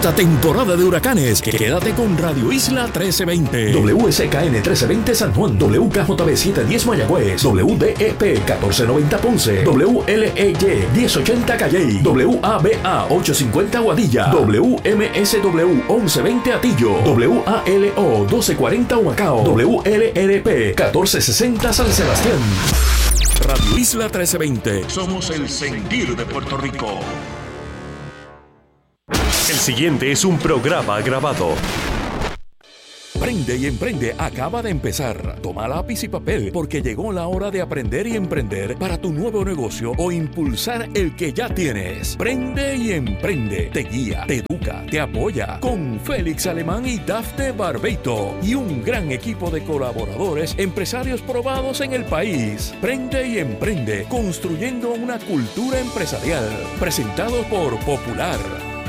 esta temporada de huracanes. Quédate con Radio Isla 1320. WSKN 1320 San Juan. WKJB 710 Mayagüez. WDEP 1490 Ponce. WLEY 1080 Calley. WABA 850 Guadilla. WMSW 1120 Atillo. WALO 1240 Humacao. WLRP 1460 San Sebastián. Radio Isla 1320. Somos el sentir de Puerto Rico. El siguiente es un programa grabado. Prende y Emprende acaba de empezar. Toma lápiz y papel porque llegó la hora de aprender y emprender para tu nuevo negocio o impulsar el que ya tienes. Prende y Emprende te guía, te educa, te apoya con Félix Alemán y Dafne Barbeito y un gran equipo de colaboradores, empresarios probados en el país. Prende y Emprende, construyendo una cultura empresarial. Presentado por Popular.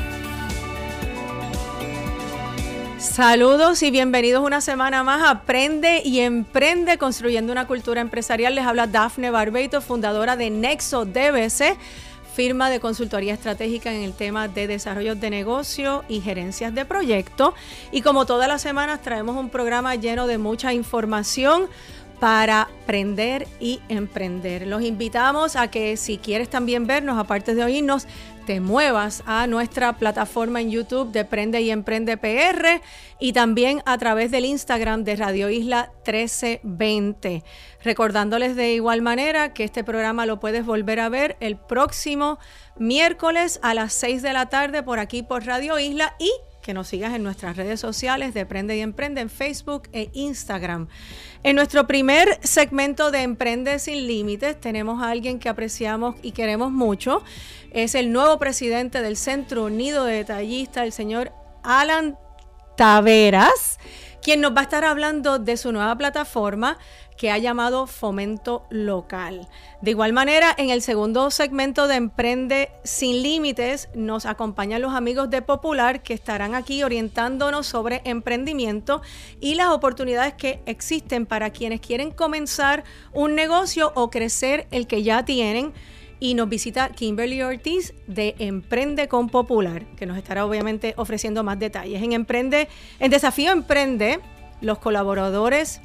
Saludos y bienvenidos una semana más a Aprende y Emprende, construyendo una cultura empresarial. Les habla Dafne Barbeito, fundadora de Nexo DBC, firma de consultoría estratégica en el tema de desarrollo de negocio y gerencias de proyectos. Y como todas las semanas traemos un programa lleno de mucha información para aprender y emprender. Los invitamos a que si quieres también vernos, aparte de oírnos, te muevas a nuestra plataforma en YouTube de Prende y Emprende PR y también a través del Instagram de Radio Isla 1320. Recordándoles de igual manera que este programa lo puedes volver a ver el próximo miércoles a las 6 de la tarde por aquí por Radio Isla y que nos sigas en nuestras redes sociales de Prende y Emprende en Facebook e Instagram. En nuestro primer segmento de Emprende Sin Límites tenemos a alguien que apreciamos y queremos mucho. Es el nuevo presidente del Centro Unido de Detallistas, el señor Alan Taveras, quien nos va a estar hablando de su nueva plataforma que ha llamado Fomento Local. De igual manera, en el segundo segmento de Emprende Sin Límites nos acompañan los amigos de Popular que estarán aquí orientándonos sobre emprendimiento y las oportunidades que existen para quienes quieren comenzar un negocio o crecer el que ya tienen. Y nos visita Kimberly Ortiz de Emprende con Popular, que nos estará obviamente ofreciendo más detalles. En Desafío Emprende, los colaboradores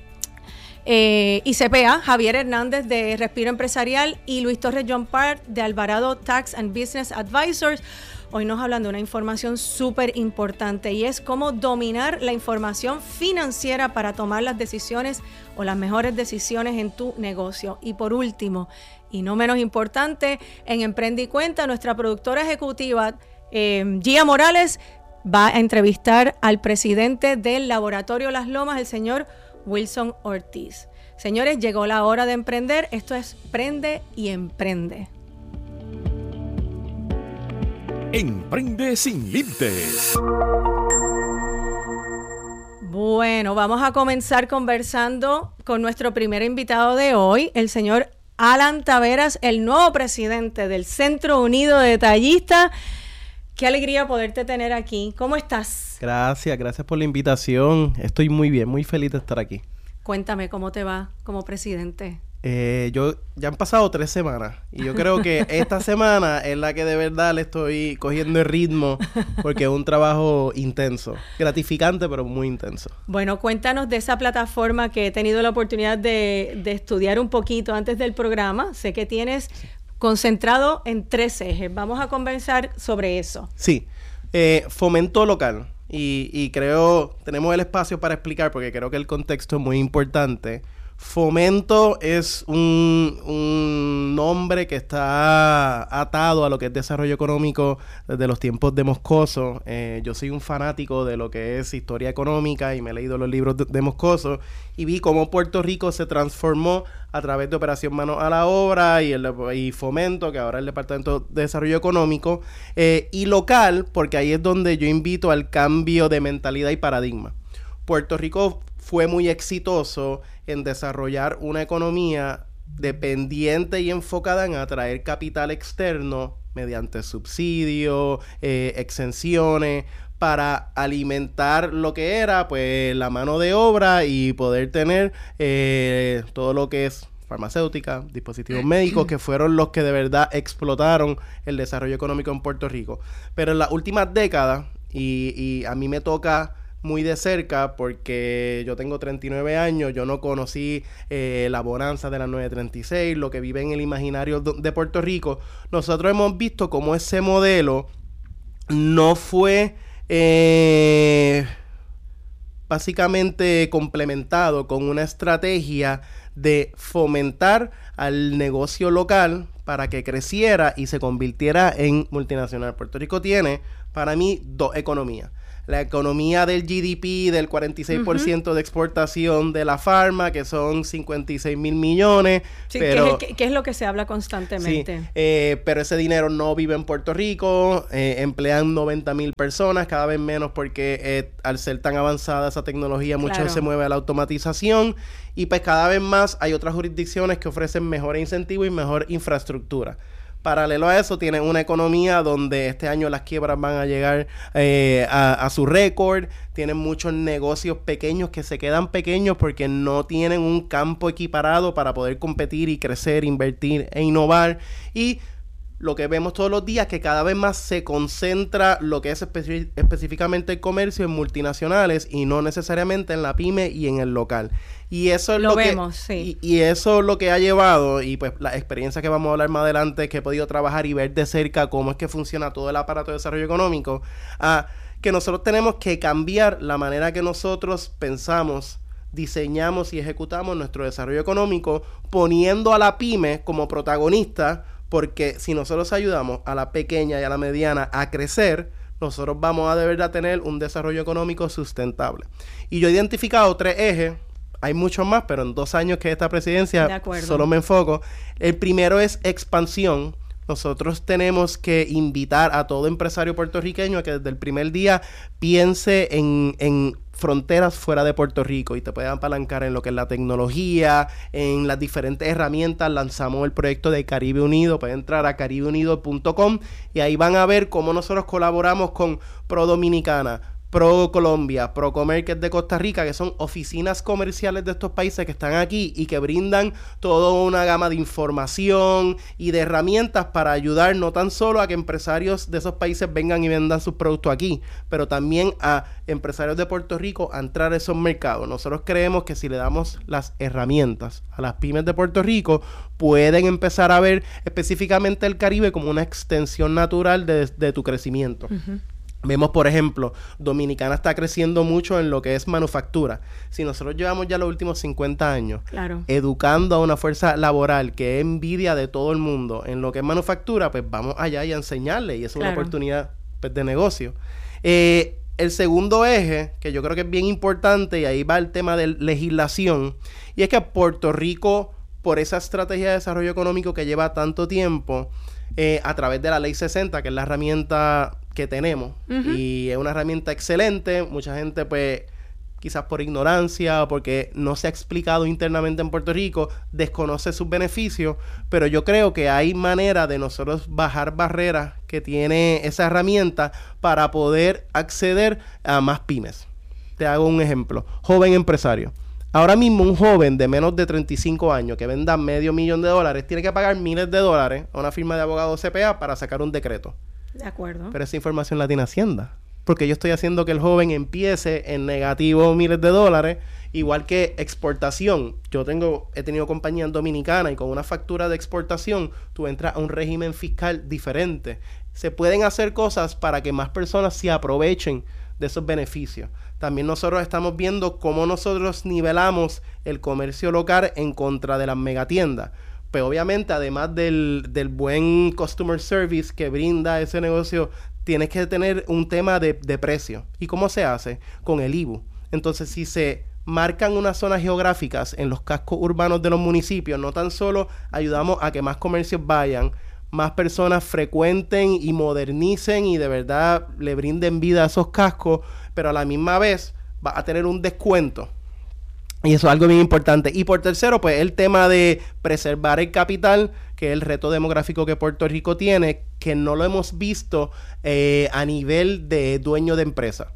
y CPA, Javier Hernández de Respiro Empresarial y Luis Torres John Part de Alvarado Tax and Business Advisors. Hoy nos hablan de una información súper importante y es cómo dominar la información financiera para tomar las decisiones o las mejores decisiones en tu negocio. Y por último, y no menos importante, en Emprende y Cuenta, nuestra productora ejecutiva, Gia Morales, va a entrevistar al presidente del Laboratorio Las Lomas, el señor Wilson Ortiz. Señores, llegó la hora de emprender. Esto es Prende y Emprende. Emprende Sin Límites. Bueno, vamos a comenzar conversando con nuestro primer invitado de hoy, el señor Alan Taveras, el nuevo presidente del Centro Unido de Detallistas. Qué alegría poderte tener aquí. ¿Cómo estás? Gracias por la invitación. Estoy muy bien, muy feliz de estar aquí. Cuéntame, ¿cómo te va como presidente? Ya han pasado 3 semanas y yo creo que esta semana es la que de verdad le estoy cogiendo el ritmo porque es un trabajo intenso, gratificante pero muy intenso. Bueno, cuéntanos de esa plataforma que he tenido la oportunidad de estudiar un poquito antes del programa. Sé que tienes concentrado en 3 ejes. Vamos a conversar sobre eso. Sí, fomento local y creo tenemos el espacio para explicar porque creo que el contexto es muy importante. Fomento es un nombre que está atado a lo que es desarrollo económico desde los tiempos de Moscoso. Yo soy un fanático de lo que es historia económica y me he leído los libros de Moscoso y vi cómo Puerto Rico se transformó a través de Operación Manos a la Obra y Fomento, que ahora es el Departamento de Desarrollo Económico, y local, porque ahí es donde yo invito al cambio de mentalidad y paradigma. Puerto Rico fue muy exitoso en desarrollar una economía dependiente y enfocada en atraer capital externo mediante subsidios, exenciones, para alimentar lo que era pues la mano de obra y poder tener todo lo que es farmacéutica, dispositivos médicos, que fueron los que de verdad explotaron el desarrollo económico en Puerto Rico. Pero en las últimas décadas, Y a mí me toca muy de cerca porque yo tengo 39 años, yo no conocí la bonanza de la 936, lo que vive en el imaginario de Puerto Rico. Nosotros hemos visto cómo ese modelo no fue básicamente complementado con una estrategia de fomentar al negocio local para que creciera y se convirtiera en multinacional. Puerto Rico tiene, para mí, dos economías. La economía del GDP del 46% de exportación de la farma, que son 56,000 millones. Sí, pero, que es lo que se habla constantemente. Sí, pero ese dinero no vive en Puerto Rico, emplean 90,000 personas, cada vez menos porque al ser tan avanzada esa tecnología, mucho se mueve a la automatización. Y pues cada vez más hay otras jurisdicciones que ofrecen mejores incentivos y mejor infraestructura. Paralelo a eso, tienen una economía donde este año las quiebras van a llegar a su récord. Tienen muchos negocios pequeños que se quedan pequeños porque no tienen un campo equiparado para poder competir y crecer, invertir e innovar. Y lo que vemos todos los días, que cada vez más se concentra lo que es específicamente el comercio en multinacionales y no necesariamente en la pyme y en el local. Y eso es lo que vemos, sí. Y eso es lo que ha llevado, y pues la experiencia que vamos a hablar más adelante, que he podido trabajar y ver de cerca cómo es que funciona todo el aparato de desarrollo económico, a que nosotros tenemos que cambiar la manera que nosotros pensamos, diseñamos y ejecutamos nuestro desarrollo económico, poniendo a la pyme como protagonista. Porque si nosotros ayudamos a la pequeña y a la mediana a crecer, nosotros vamos a de verdad tener un desarrollo económico sustentable. Y yo he identificado 3 ejes, hay muchos más, pero en 2 años que esta presidencia solo me enfoco. El primero es expansión. Nosotros tenemos que invitar a todo empresario puertorriqueño a que desde el primer día piense en fronteras fuera de Puerto Rico y te puedan apalancar en lo que es la tecnología, en las diferentes herramientas. Lanzamos el proyecto de Caribe Unido, pueden entrar a caribeunido.com y ahí van a ver cómo nosotros colaboramos con Pro Dominicana, Pro Colombia, Pro Comer, que es de Costa Rica, que son oficinas comerciales de estos países que están aquí y que brindan toda una gama de información y de herramientas para ayudar no tan solo a que empresarios de esos países vengan y vendan sus productos aquí, pero también a empresarios de Puerto Rico a entrar a esos mercados. Nosotros creemos que si le damos las herramientas a las pymes de Puerto Rico, pueden empezar a ver específicamente el Caribe como una extensión natural de tu crecimiento. Uh-huh. Vemos, por ejemplo, Dominicana está creciendo mucho en lo que es manufactura. Si nosotros llevamos ya los últimos 50 años educando a una fuerza laboral que es envidia de todo el mundo en lo que es manufactura, pues vamos allá y a enseñarle, y eso es una oportunidad pues, de negocio. El segundo eje, que yo creo que es bien importante, y ahí va el tema de legislación, y es que Puerto Rico, por esa estrategia de desarrollo económico que lleva tanto tiempo, a través de la Ley 60, que es la herramienta que tenemos, y es una herramienta excelente. Mucha gente, pues, quizás por ignorancia o porque no se ha explicado internamente en Puerto Rico, desconoce sus beneficios, pero yo creo que hay manera de nosotros bajar barreras que tiene esa herramienta para poder acceder a más pymes. Te hago un ejemplo. Joven empresario. Ahora mismo un joven de menos de 35 años que venda $500,000 tiene que pagar miles de dólares a una firma de abogados CPA para sacar un decreto. De acuerdo. Pero esa información la tiene Hacienda. Porque yo estoy haciendo que el joven empiece en negativo miles de dólares, igual que exportación. He tenido compañías dominicanas y con una factura de exportación tú entras a un régimen fiscal diferente. Se pueden hacer cosas para que más personas se aprovechen de esos beneficios. También nosotros estamos viendo cómo nosotros nivelamos el comercio local en contra de las megatiendas. Pues obviamente, además del buen customer service que brinda ese negocio, tienes que tener un tema de precio. ¿Y cómo se hace? Con el IBU. Entonces, si se marcan unas zonas geográficas en los cascos urbanos de los municipios, no tan solo ayudamos a que más comercios vayan, más personas frecuenten y modernicen y de verdad le brinden vida a esos cascos, pero a la misma vez va a tener un descuento. Y eso es algo bien importante. Y por tercero, pues el tema de preservar el capital, que es el reto demográfico que Puerto Rico tiene, que no lo hemos visto a nivel de dueño de empresa.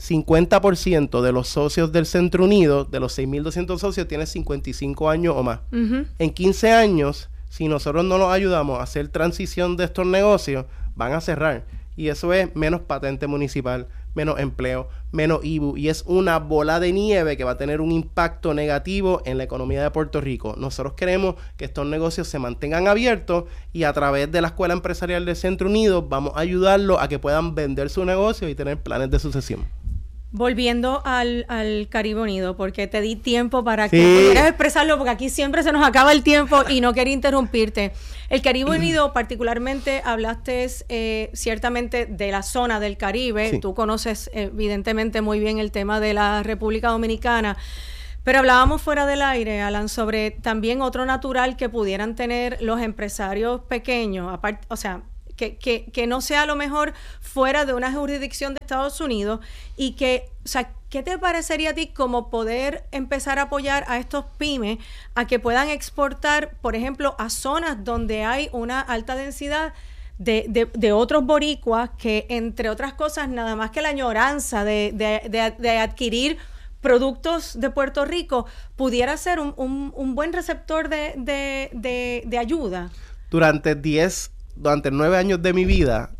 50% de los socios del Centro Unido, de los 6,200 socios, tienen 55 años o más. Uh-huh. En 15 años, si nosotros no los ayudamos a hacer transición de estos negocios, van a cerrar. Y eso es menos patente municipal, menos empleo, menos IBU, y es una bola de nieve que va a tener un impacto negativo en la economía de Puerto Rico. Nosotros queremos que estos negocios se mantengan abiertos y a través de la Escuela Empresarial de Centro Unido vamos a ayudarlos a que puedan vender su negocio y tener planes de sucesión. Volviendo al Caribe Unido, porque te di tiempo para que pudieras expresarlo, porque aquí siempre se nos acaba el tiempo y no quería interrumpirte. El Caribe Unido, particularmente, hablaste ciertamente de la zona del Caribe. Sí. Tú conoces evidentemente muy bien el tema de la República Dominicana. Pero hablábamos fuera del aire, Alan, sobre también otro natural que pudieran tener los empresarios pequeños, aparte, o sea, que no sea a lo mejor fuera de una jurisdicción de Estados Unidos y que, o sea, ¿qué te parecería a ti como poder empezar a apoyar a estos pymes a que puedan exportar, por ejemplo, a zonas donde hay una alta densidad de otros boricuas que, entre otras cosas, nada más que la añoranza de adquirir productos de Puerto Rico pudiera ser un buen receptor de ayuda? Durante 9 años de mi vida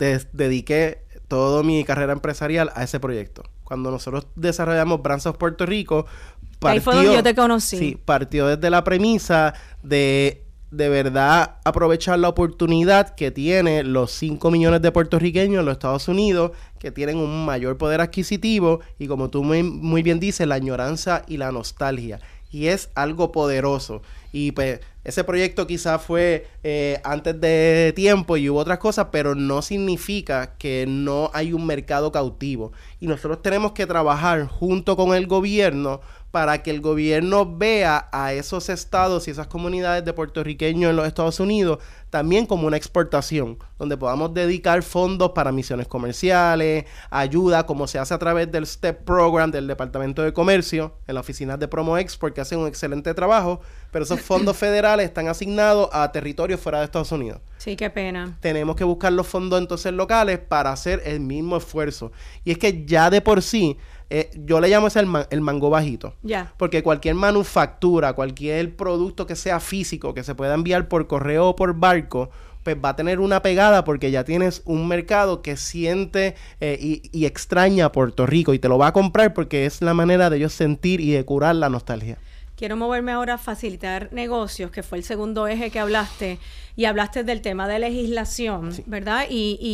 dediqué toda mi carrera empresarial a ese proyecto. Cuando nosotros desarrollamos Brands of Puerto Rico, ahí fue donde yo te conocí. Sí, partió desde la premisa de verdad aprovechar la oportunidad que tienen los 5 millones de puertorriqueños en los Estados Unidos, que tienen un mayor poder adquisitivo y, como tú muy bien dices, la añoranza y la nostalgia. Y es algo poderoso. Y pues ese proyecto quizás fue antes de tiempo y hubo otras cosas, pero no significa que no hay un mercado cautivo. Y nosotros tenemos que trabajar junto con el gobierno para que el gobierno vea a esos estados y esas comunidades de puertorriqueños en los Estados Unidos también como una exportación, donde podamos dedicar fondos para misiones comerciales, ayuda, como se hace a través del STEP Program del Departamento de Comercio, en la oficina de Promo Export, que hacen un excelente trabajo, pero esos fondos federales están asignados a territorios fuera de Estados Unidos. Sí, qué pena. Tenemos que buscar los fondos entonces locales para hacer el mismo esfuerzo. Y es que ya de por sí, yo le llamo ese el mango bajito. Ya. Porque cualquier manufactura, cualquier producto que sea físico, que se pueda enviar por correo o por barco, pues va a tener una pegada porque ya tienes un mercado que siente y extraña a Puerto Rico y te lo va a comprar porque es la manera de ellos sentir y de curar la nostalgia. Quiero moverme ahora a facilitar negocios, que fue el segundo eje que hablaste, y hablaste del tema de legislación, sí, ¿verdad?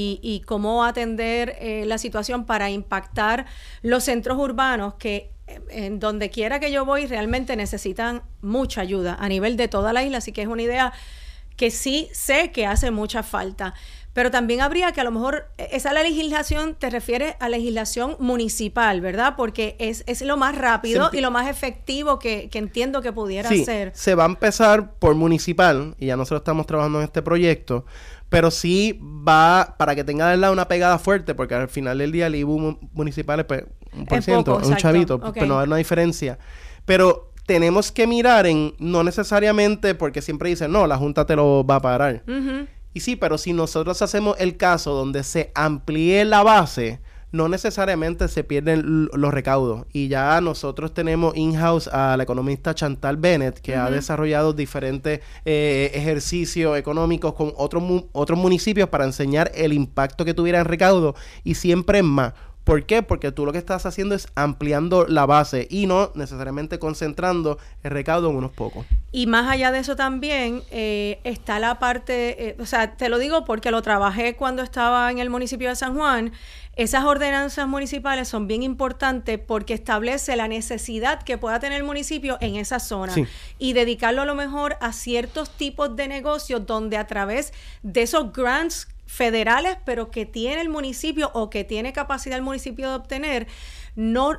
Y cómo atender la situación para impactar los centros urbanos que en donde quiera que yo voy realmente necesitan mucha ayuda a nivel de toda la isla, así que es una idea que sí sé que hace mucha falta. Pero también habría que a lo mejor, esa legislación te refiere a legislación municipal, ¿verdad? Porque es lo más rápido y lo más efectivo que entiendo que pudiera ser. Se va a empezar por municipal, y ya nosotros estamos trabajando en este proyecto, pero sí va, para que tenga una pegada fuerte, porque al final del día el IBU municipal es pues, 1%, un chavito, okay, pues no va a haber una diferencia. Pero tenemos que mirar no necesariamente, porque siempre dicen, no, la Junta te lo va a parar. Uh-huh. Y sí, pero si nosotros hacemos el caso donde se amplíe la base, no necesariamente se pierden los recaudos. Y ya nosotros tenemos in-house a la economista Chantal Bennett, que ha desarrollado diferentes ejercicios económicos con otros municipios para enseñar el impacto que tuviera en recaudo, y siempre es más. ¿Por qué? Porque tú lo que estás haciendo es ampliando la base y no necesariamente concentrando el recaudo en unos pocos. Y más allá de eso también está la parte, o sea, te lo digo porque lo trabajé cuando estaba en el municipio de San Juan. Esas ordenanzas municipales son bien importantes porque establece la necesidad que pueda tener el municipio en esa zona, sí, y dedicarlo a lo mejor a ciertos tipos de negocios donde a través de esos grants federales, pero que tiene el municipio o que tiene capacidad el municipio de obtener, no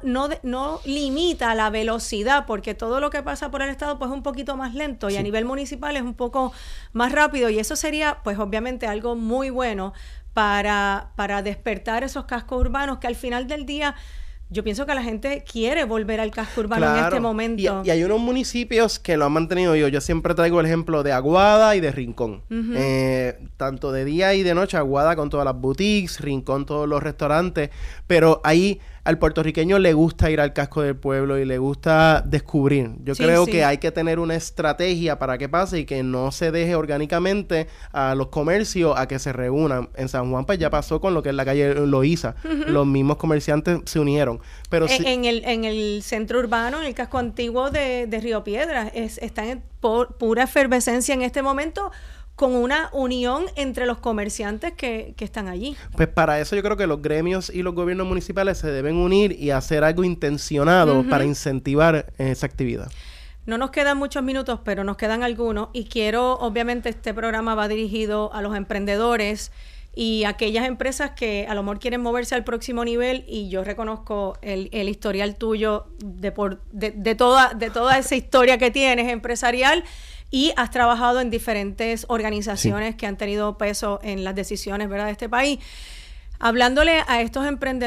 limita la velocidad, porque todo lo que pasa por el estado pues es un poquito más lento, sí, y a nivel municipal es un poco más rápido, y eso sería pues obviamente algo muy bueno para despertar esos cascos urbanos que al final del día yo pienso que la gente quiere volver al casco urbano en este momento. Y hay unos municipios que lo han mantenido. Yo siempre traigo el ejemplo de Aguada y de Rincón. Tanto de día y de noche, Aguada con todas las boutiques, Rincón todos los restaurantes. Pero ahí al puertorriqueño le gusta ir al casco del pueblo y le gusta descubrir. Yo creo que hay que tener una estrategia para que pase y que no se deje orgánicamente a los comercios a que se reúnan. En San Juan pues ya pasó con lo que es la calle Loíza. Los mismos comerciantes se unieron. Pero en el centro urbano, en el casco antiguo de Río Piedras, están en pura efervescencia en este momento, con una unión entre los comerciantes que están allí. Pues para eso yo creo que los gremios y los gobiernos municipales se deben unir y hacer algo intencionado para incentivar esa actividad. No nos quedan muchos minutos, pero nos quedan algunos, y quiero, obviamente este programa va dirigido a los emprendedores y aquellas empresas que a lo mejor quieren moverse al próximo nivel, y yo reconozco el historial tuyo de toda esa historia que tienes empresarial, y has trabajado en diferentes organizaciones que han tenido peso en las decisiones, ¿verdad?, de este país. Hablándole a estos emprendedores